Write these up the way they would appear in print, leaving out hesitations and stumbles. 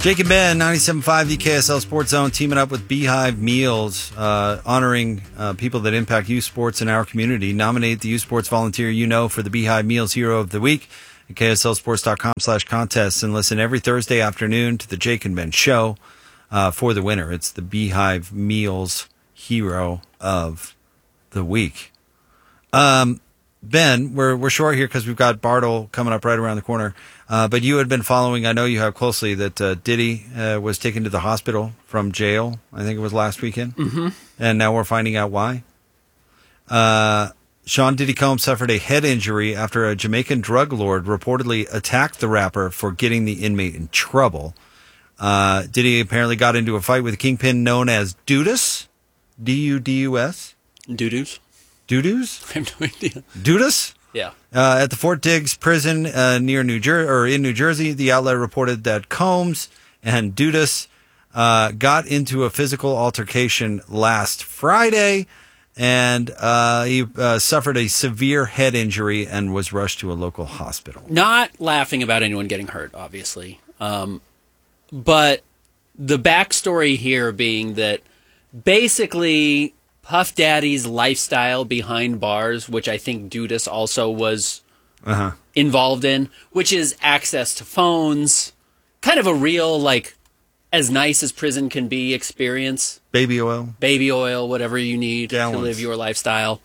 Jake and Ben, 97.5 the KSL Sports Zone, teaming up with Beehive Meals, honoring people that impact youth sports in our community. Nominate the youth sports volunteer you know for the Beehive Meals Hero of the Week at KSLSports.com/contests, and listen every Thursday afternoon to the Jake and Ben Show for the winner. It's the Beehive Meals Hero of the Week. Ben, we're short here because we've got Bartle coming up right around the corner. But you had been following, I know you have closely, that Diddy was taken to the hospital from jail, I think it was last weekend. Mm-hmm. And now we're finding out why. Sean Diddy Combs suffered a head injury after a Jamaican drug lord reportedly attacked the rapper for getting the inmate in trouble. Diddy apparently got into a fight with a kingpin known as Dudus. D-U-D-U-S? Doo-doos. Doo-doos? I have no idea. Dudus? Yeah. At the Fort Diggs prison near New Jersey, the outlet reported that Combs and Dudus got into a physical altercation last Friday, and he suffered a severe head injury and was rushed to a local hospital. Not laughing about anyone getting hurt, obviously. But the backstory here being that basically Puff Daddy's lifestyle behind bars, which I think Dudus also was involved in, which is access to phones, kind of a real, like, as nice as prison can be experience. Baby oil, whatever you need Gallons. to live your lifestyle.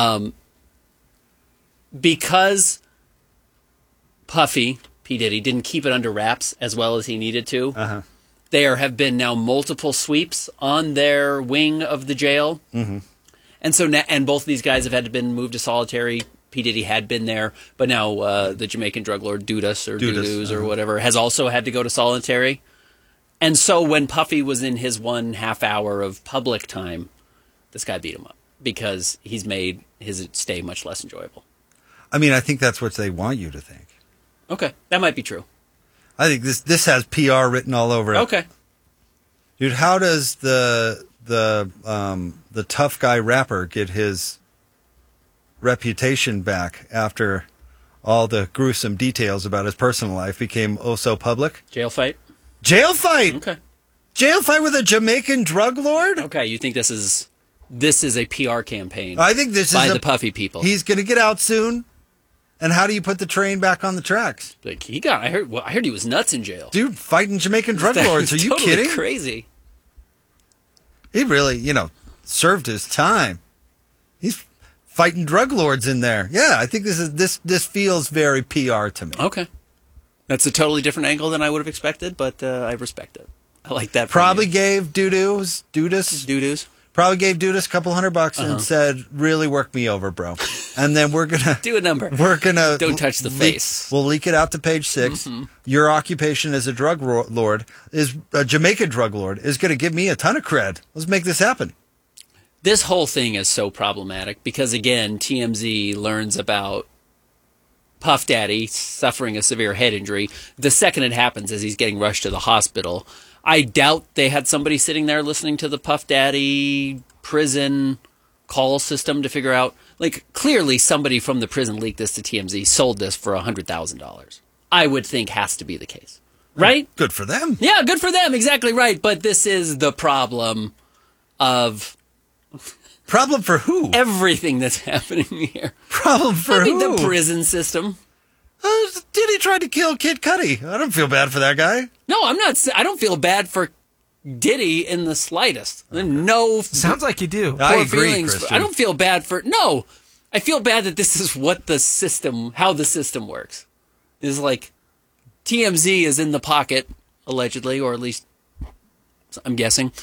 Because Puffy, P. Diddy, didn't keep it under wraps as well as he needed to, there have been now multiple sweeps on their wing of the jail. Mm-hmm. And so, and both of these guys have had to been moved to solitary. P. Diddy had been there, but now the Jamaican drug lord Dudus or Dudus or whatever has also had to go to solitary. And so when Puffy was in his 1.5 hour of public time, this guy beat him up because he's made his stay much less enjoyable. I mean, I think that's what they want you to think. Okay, that might be true. I think this has PR written all over it. Okay. Dude, how does the tough guy rapper get his reputation back after all the gruesome details about his personal life became oh so public? Jail fight? Jail fight! Okay. Jail fight with a Jamaican drug lord? Okay, you think this is a PR campaign? I think this by is the Puffy people. He's going to get out soon. And how do you put the train back on the tracks? Like I heard he was nuts in jail. Dude, fighting Jamaican drug lords. Are you totally kidding? Crazy. He really, served his time. He's fighting drug lords in there. Yeah, I think this feels very PR to me. Okay. That's a totally different angle than I would have expected, but I respect it. I like that. Probably gave Dudus. Probably gave Dudus a couple $100 and said, really work me over, bro. And then we're going to do a number. We're going to don't touch the face. We'll leak it out to page 6. Mm-hmm. Your occupation as a drug lord is a Jamaican drug lord is going to give me a ton of cred. Let's make this happen. This whole thing is so problematic because, again, TMZ learns about Puff Daddy suffering a severe head injury. The second it happens is he's getting rushed to the hospital. I doubt they had somebody sitting there listening to the Puff Daddy prison call system to figure out, like, clearly somebody from the prison leaked this to TMZ, sold this for $100,000. I would think has to be the case. Right? Good for them. Yeah, good for them. Exactly right. But this is the problem of... Problem for who? Everything that's happening here. Problem for who? The prison system. Diddy tried to kill Kid Cudi. I don't feel bad for that guy. No, I'm not. I don't feel bad for Diddy in the slightest. No. Sounds like you do. I agree, Christian. I don't feel bad for... No. I feel bad that this is what the system... How the system works. Is like... TMZ is in the pocket, allegedly, or at least I'm guessing,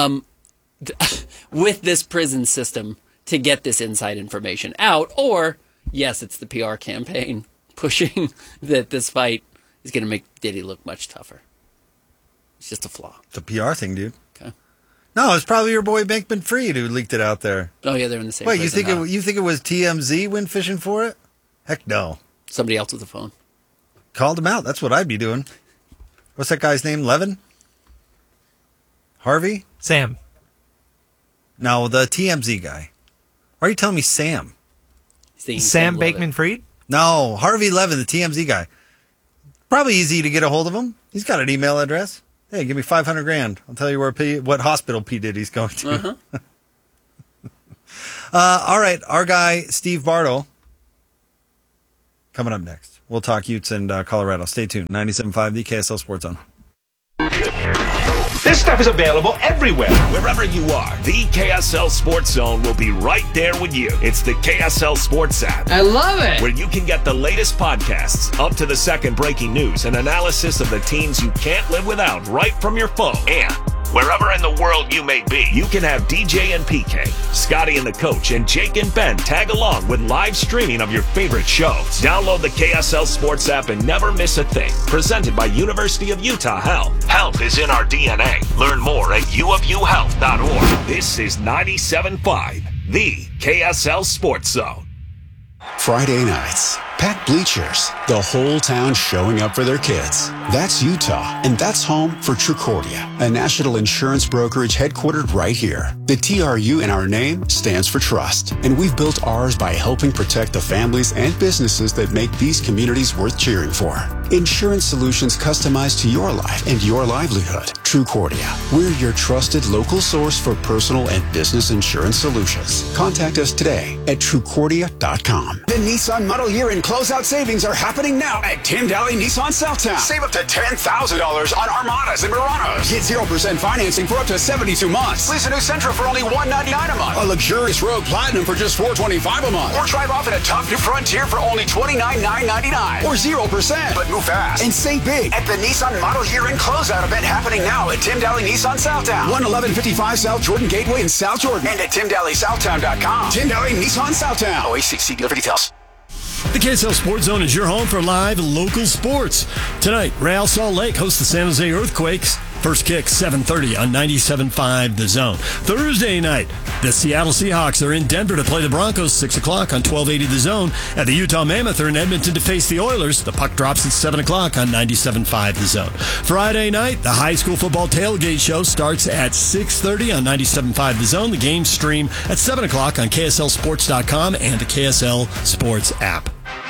with this prison system to get this inside information out. Or, yes, it's the PR campaign pushing that this fight is going to make Diddy look much tougher. It's just a flaw. It's a PR thing, dude. Okay. No, it's probably your boy Bankman-Fried who leaked it out there. Oh, yeah, they're in the same Wait, prison. you think it was TMZ went fishing for it? Heck no. Somebody else with a phone. Called him out. That's what I'd be doing. What's that guy's name? Levin? Harvey? Sam. No, the TMZ guy. Why are you telling me Sam? Sam Bankman-Fried? No, Harvey Levin, the TMZ guy. Probably easy to get a hold of him. He's got an email address. Hey, give me $500,000. I'll tell you what hospital P. Diddy's going to. All right, our guy, Steve Bartle, coming up next. We'll talk Utes and Colorado. Stay tuned. 97.5, the KSL Sports Zone. This stuff is available everywhere. Wherever you are, the KSL Sports Zone will be right there with you. It's the KSL Sports app. I love it. Where you can get the latest podcasts, up to the second breaking news, and analysis of the teams you can't live without right from your phone. And wherever in the world you may be, you can have DJ and PK, Scotty and the coach, and Jake and Ben tag along with live streaming of your favorite shows. Download the KSL Sports app and never miss a thing. Presented by University of Utah Health. Health is in our DNA. Learn more at uofuhealth.org. This is 97.5, the KSL Sports Zone. Friday nights, packed bleachers, the whole town showing up for their kids. That's Utah, and that's home for Trucordia, a national insurance brokerage headquartered right here. The TRU in our name stands for trust, and we've built ours by helping protect the families and businesses that make these communities worth cheering for. Insurance solutions customized to your life and your livelihood. Trucordia, we're your trusted local source for personal and business insurance solutions. Contact us today at Trucordia.com. The Nissan Model Year and closeout savings are happening now at Tim Daly Nissan Southtown. Save up to $10,000 on Armadas and Muranos. Get 0% financing for up to 72 months. Lease a new Sentra for only $199 a month. A luxurious Rogue Platinum for just $425 a month. Or drive off in a tough new Frontier for only $29,999. Or 0%. But move fast and save big at the Nissan Model Year and closeout event happening now at Tim Daly Nissan Southtown. 11155 South Jordan Gateway in South Jordan. And at TimDalySouthtown.com. Tim Daly Nissan Southtown. OACC dealer for details. The KSL Sports Zone is your home for live local sports. Tonight, Real Salt Lake hosts the San Jose Earthquakes. First kick, 7:30 on 97.5 The Zone. Thursday night, the Seattle Seahawks are in Denver to play the Broncos, 6 o'clock on 1280 The Zone. At the Utah Mammoth are in Edmonton to face the Oilers. The puck drops at 7 o'clock on 97.5 The Zone. Friday night, the high school football tailgate show starts at 6:30 on 97.5 The Zone. The games stream at 7 o'clock on KSLSports.com and the KSL Sports app.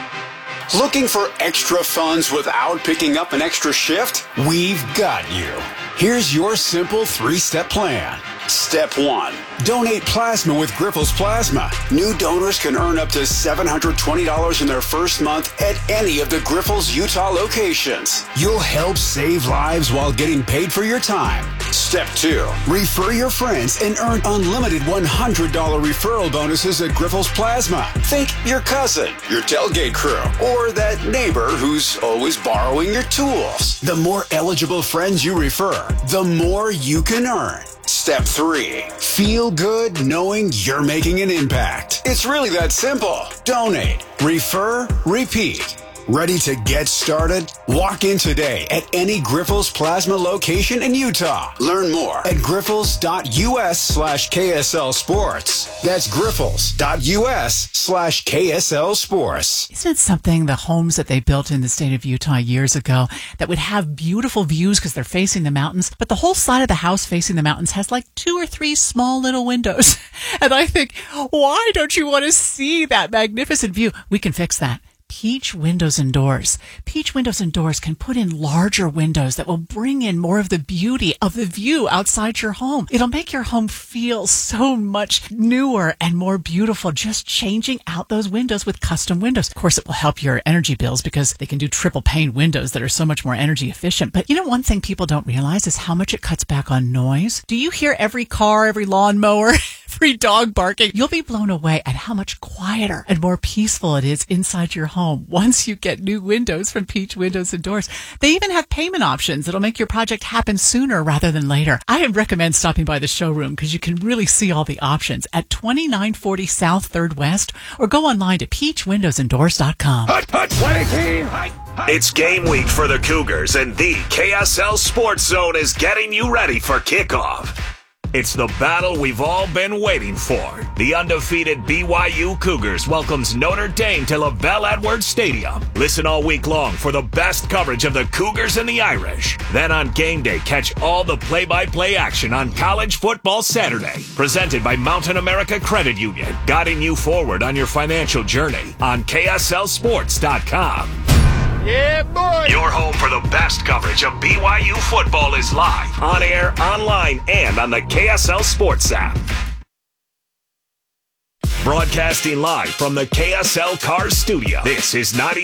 Looking for extra funds without picking up an extra shift? We've got you. Here's your simple 3-step plan. Step 1. Donate plasma with Grifols Plasma. New donors can earn up to $720 in their first month at any of the Grifols Utah locations. You'll help save lives while getting paid for your time. Step 2. Refer your friends and earn unlimited $100 referral bonuses at Grifols Plasma. Think your cousin, your tailgate crew, or that neighbor who's always borrowing your tools. The more eligible friends you refer, the more you can earn. Step 3. Feel good knowing you're making an impact. It's really that simple. Donate, refer, repeat. Ready to get started? Walk in today at any Grifols Plasma location in Utah. Learn more at grifols.us/KSL Sports. That's grifols.us/KSL Sports. Isn't it something, the homes that they built in the state of Utah years ago that would have beautiful views because they're facing the mountains, but the whole side of the house facing the mountains has like 2 or 3 small little windows. And I think, why don't you want to see that magnificent view? We can fix that. Peach Windows and Doors. Peach Windows and Doors can put in larger windows that will bring in more of the beauty of the view outside your home. It'll make your home feel so much newer and more beautiful, just changing out those windows with custom windows. Of course, it will help your energy bills because they can do triple pane windows that are so much more energy efficient. But you know, one thing people don't realize is how much it cuts back on noise. Do you hear every car, every lawnmower, every dog barking? You'll be blown away at how much quieter and more peaceful it is inside your home once you get new windows from Peach Windows and Doors. They even have payment options that'll make your project happen sooner rather than later. I recommend stopping by the showroom because you can really see all the options at 2940 South 3rd West, or go online to peachwindowsanddoors.com. It's game week for the Cougars, and the KSL Sports Zone is getting you ready for kickoff. It's the battle we've all been waiting for. The undefeated BYU Cougars welcomes Notre Dame to LaBelle Edwards Stadium. Listen all week long for the best coverage of the Cougars and the Irish. Then on game day, catch all the play-by-play action on College Football Saturday. Presented by Mountain America Credit Union, guiding you forward on your financial journey on KSLSports.com. Yeah, boy! Your home for the best coverage of BYU football is live, on air, online, and on the KSL Sports app. Broadcasting live from the KSL Cars Studio, this is 90.